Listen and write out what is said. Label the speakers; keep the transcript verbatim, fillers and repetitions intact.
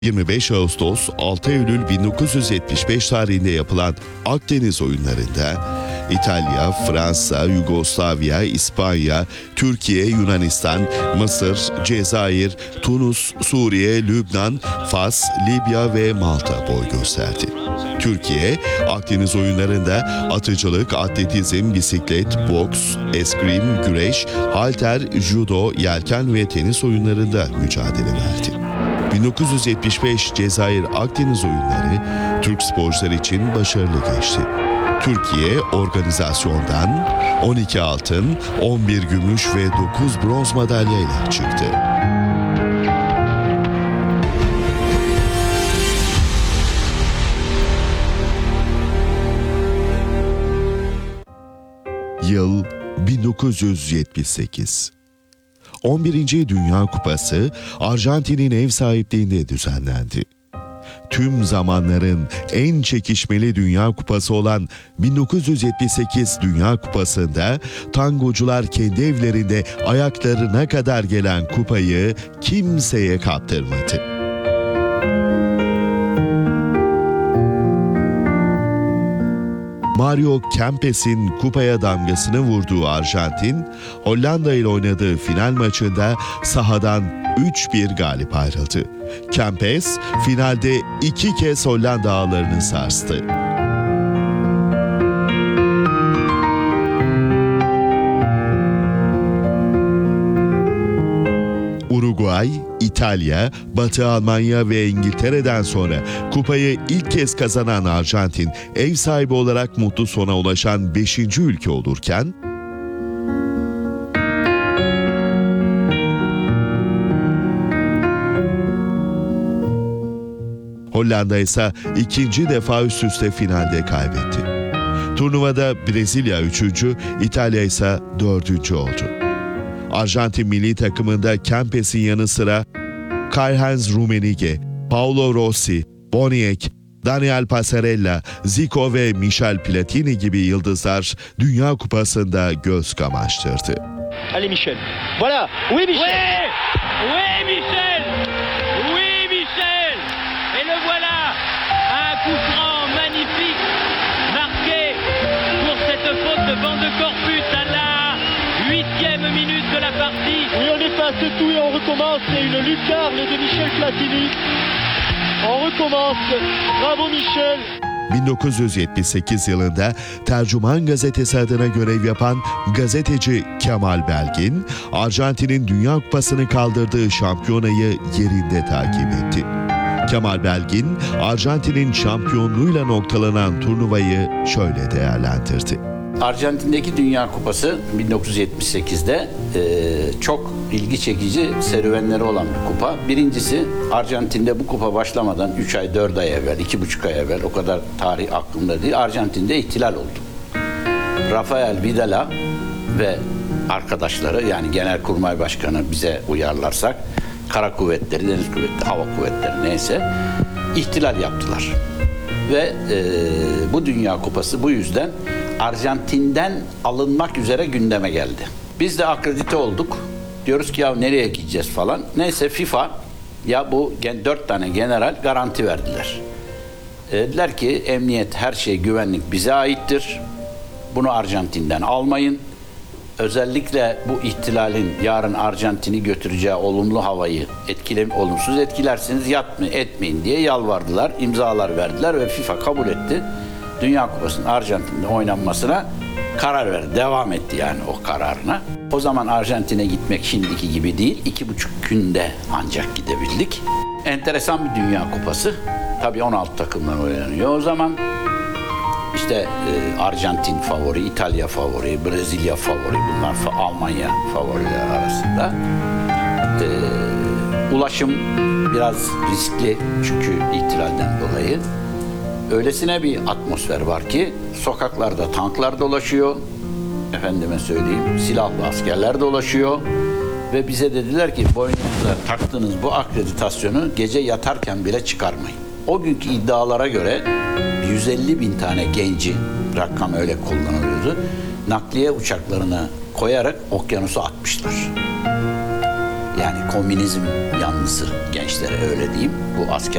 Speaker 1: yirmi beş Ağustos altı Eylül bin dokuz yüz yetmiş beş tarihinde yapılan Akdeniz oyunlarında İtalya, Fransa, Yugoslavya, İspanya, Türkiye, Yunanistan, Mısır, Cezayir, Tunus, Suriye, Lübnan, Fas, Libya ve Malta boy gösterdi. Türkiye, Akdeniz oyunlarında atıcılık, atletizm, bisiklet, boks, eskrim, güreş, halter, judo, yelken ve tenis oyunlarında mücadele verdi. bin dokuz yüz yetmiş beş Cezayir Akdeniz oyunları Türk sporcular için başarılı geçti. Türkiye organizasyondan on iki altın, on bir gümüş ve dokuz bronz madalyayla çıktı. Yıl bin dokuz yüz yetmiş sekiz. on birinci Dünya Kupası Arjantin'in ev sahipliğinde düzenlendi. Tüm zamanların en çekişmeli Dünya Kupası olan bin dokuz yüz yetmiş sekiz Dünya Kupası'nda tangocular kendi evlerinde ayaklarına kadar gelen kupayı kimseye kaptırmadı. Mario Kempes'in kupaya damgasını vurduğu Arjantin, Hollanda ile oynadığı final maçında sahadan üç bir galip ayrıldı. Kempes, finalde iki kez Hollanda ağlarını sarstı. Uruguay, İtalya, Batı Almanya ve İngiltere'den sonra kupayı ilk kez kazanan Arjantin, ev sahibi olarak mutlu sona ulaşan beşinci ülke olurken, Hollanda ise ikinci defa üst üste finalde kaybetti. Turnuvada Brezilya üçüncü, İtalya ise dördüncü oldu. Arjantin milli takımında Kempes'in yanı sıra Karl-Heinz Rummenigge, Paolo Rossi, Boniek, Daniel Passarella, Zico ve Michel Platini gibi yıldızlar Dünya Kupası'nda göz kamaştırdı.
Speaker 2: Allez Michel. Voilà. Oui Michel.
Speaker 3: Oui, oui Michel. Oui Michel. Et le voilà. Un coup franc magnifique marqué pour cette faute de Van de Corpus à la huitième minute de la partie.
Speaker 2: Oui, on efface tout et on recommence. C'est une lucarne de Michel Platini. On recommence. Bravo Michel.
Speaker 1: bin dokuz yüz yetmiş sekiz yılında Tercüman Gazetesi adına görev yapan gazeteci Kemal Belgin, Arjantin'in Dünya Kupası'nı kaldırdığı şampiyonayı yerinde takip etti. Kemal Belgin, Arjantin'in şampiyonluğuyla noktalanan turnuvayı şöyle değerlendirdi.
Speaker 4: Arjantin'deki Dünya Kupası bin dokuz yüz yetmiş sekizde e, çok ilgi çekici serüvenleri olan bir kupa. Birincisi, Arjantin'de bu kupa başlamadan üç ay dört ay evvel, iki buçuk ay evvel, o kadar tarih aklımda değil, Arjantin'de ihtilal oldu. Rafael Vidala ve arkadaşları, yani Genelkurmay Başkanı bize uyarlarsak, Kara Kuvvetleri, Deniz Kuvvetleri, Hava Kuvvetleri neyse ihtilal yaptılar. Ve e, bu Dünya Kupası bu yüzden Arjantin'den alınmak üzere gündeme geldi. Biz de akredite olduk. Diyoruz ki ya nereye gideceğiz falan. Neyse FIFA ya bu dört tane general garanti verdiler. E, dediler ki emniyet, her şey, güvenlik bize aittir. Bunu Arjantin'den almayın. Özellikle bu ihtilalin yarın Arjantin'i götüreceği olumlu havayı etkile, olumsuz etkilersiniz, yatma, etmeyin diye yalvardılar, imzalar verdiler ve FIFA kabul etti. Dünya Kupası'nın Arjantin'de oynanmasına karar verdi. Devam etti yani o kararına. O zaman Arjantin'e gitmek şimdiki gibi değil. iki buçuk günde ancak gidebildik. Enteresan bir Dünya Kupası. Tabii on altı takımdan oynanıyor. O zaman işte e, Arjantin favori, İtalya favori, Brezilya favori, bunlar fa- Almanya favoriler arasında. E, ulaşım biraz riskli çünkü ihtilalden dolayı. Öylesine bir atmosfer var ki sokaklarda tanklar dolaşıyor, efendime söyleyeyim silahlı askerler dolaşıyor ve bize dediler ki boynunuza taktığınız bu akreditasyonu gece yatarken bile çıkarmayın. O günkü iddialara göre yüz elli bin tane genci, rakam öyle kullanılıyordu, nakliye uçaklarına koyarak okyanusa atmışlar. Yani komünizm yanlısı gençlere öyle diyeyim. Bu asker